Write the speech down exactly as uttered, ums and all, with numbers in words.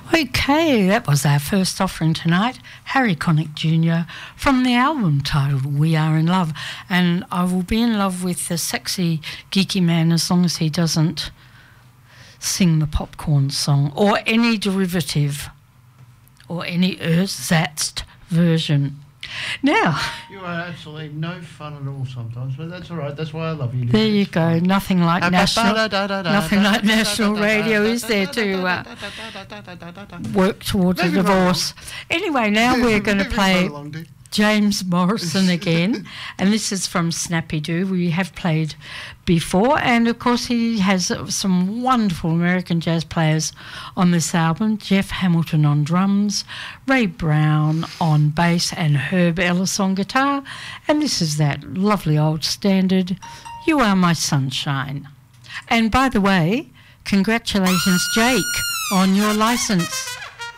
Okay, that was our first offering tonight, Harry Connick Junior from the album titled We Are in Love. And I will be in love with the sexy, geeky man as long as he doesn't sing the popcorn song or any derivative or any ersatz version. Now, you are absolutely no fun at all sometimes, but that's all right. That's why I love you. There you go. Nothing like national, nothing like national radio is there to uh, work towards a divorce. Anyway, now we're going to play James Morrison again, and this is from Snappy Doo. We have played before, and of course he has some wonderful American jazz players on this album. Jeff Hamilton on drums, Ray Brown on bass, and Herb Ellis on guitar. And this is that lovely old standard, You Are My Sunshine. And by the way, congratulations, Jake, on your licence.